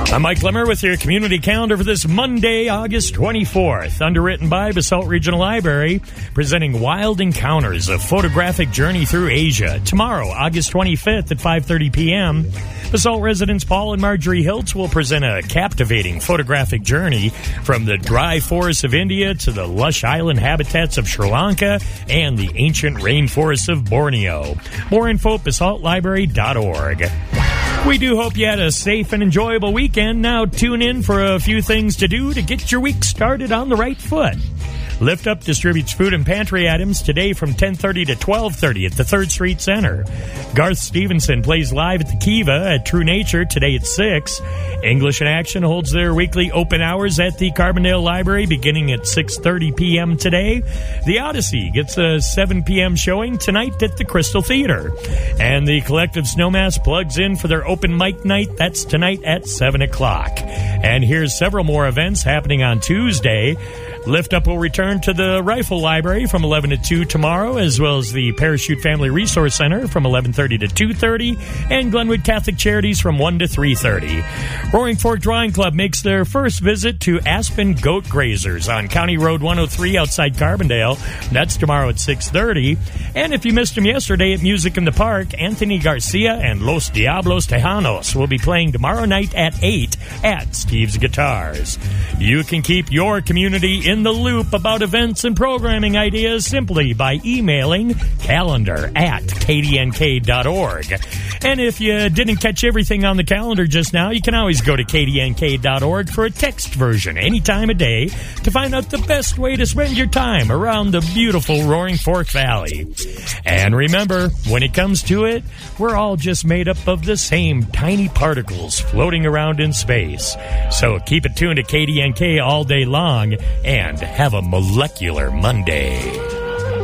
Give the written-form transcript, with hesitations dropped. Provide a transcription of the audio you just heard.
I'm Mike Lemmer with your community calendar for this Monday, August 24th. Underwritten by Basalt Regional Library, presenting Wild Encounters, a photographic journey through Asia. Tomorrow, August 25th at 5:30 p.m., Basalt residents Paul and Marjorie Hiltz will present a captivating photographic journey from the dry forests of India to the lush island habitats of Sri Lanka and the ancient rainforests of Borneo. More info at basaltlibrary.org. We do hope you had a safe and enjoyable weekend. Now tune in for a few things to do to get your week started on the right foot. Lift Up distributes food and pantry items today from 10:30 to 12:30 at the 3rd Street Center. Garth Stevenson plays live at the Kiva at True Nature today at 6. English in Action holds their weekly open hours at the Carbondale Library beginning at 6:30 p.m. today. The Odyssey gets a 7 p.m. showing tonight at the Crystal Theater. And the Collective Snowmass plugs in for their open mic night. That's tonight at 7 o'clock. And here's several more events happening on Tuesday. Lift Up will return to the Rifle Library from 11 to 2 tomorrow, as well as the Parachute Family Resource Center from 11:30 to 2:30, and Glenwood Catholic Charities from 1 to 3:30. Roaring Fork Drawing Club makes their first visit to Aspen Goat Grazers on County Road 103 outside Carbondale. That's tomorrow at 6:30. And if you missed them yesterday at Music in the Park, Anthony Garcia and Los Diablos Tejanos will be playing tomorrow night at 8 at Steve's Guitars. You can keep your community in the loop about events and programming ideas simply by emailing calendar@kdnk.org. And if you didn't catch everything on the calendar just now, you can always go to kdnk.org for a text version any time of day to find out the best way to spend your time around the beautiful Roaring Fork Valley. And remember, when it comes to it, we're all just made up of the same tiny particles floating around in space. So keep it tuned to KDNK all day long and have a molecular Monday.